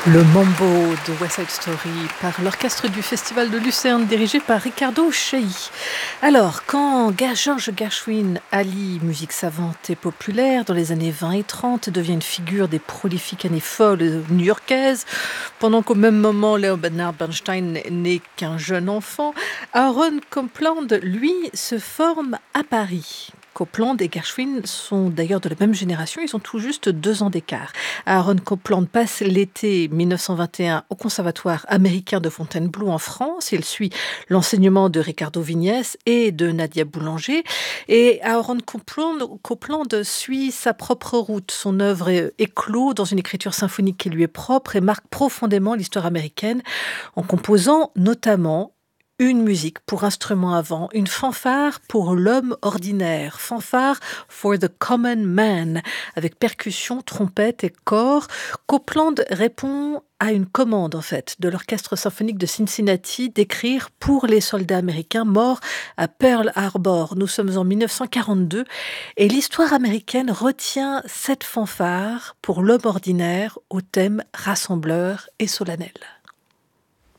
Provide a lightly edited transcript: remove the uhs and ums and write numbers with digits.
Le Mambo de West Side Story par l'orchestre du Festival de Lucerne dirigé par Ricardo Chailly. Alors, quand George Gershwin allie musique savante et populaire dans les années 20 et 30, devient une figure des prolifiques années folles new-yorkaises, pendant qu'au même moment, Leonard Bernstein n'est qu'un jeune enfant, Aaron Copland, lui, se forme à Paris. Copland et Gershwin sont d'ailleurs de la même génération, ils ont tout juste 2 ans d'écart. Aaron Copland passe l'été 1921 au Conservatoire américain de Fontainebleau en France. Il suit l'enseignement de Ricardo Vignès et de Nadia Boulanger. Et Aaron Copland suit sa propre route. Son œuvre éclot dans une écriture symphonique qui lui est propre et marque profondément l'histoire américaine en composant notamment une musique pour instrument à vent, une fanfare pour l'homme ordinaire, fanfare for the common man, avec percussion, trompette et corps. Copland répond à une commande, en fait, de l'orchestre symphonique de Cincinnati d'écrire pour les soldats américains morts à Pearl Harbor. Nous sommes en 1942 et l'histoire américaine retient cette fanfare pour l'homme ordinaire au thème rassembleur et solennel.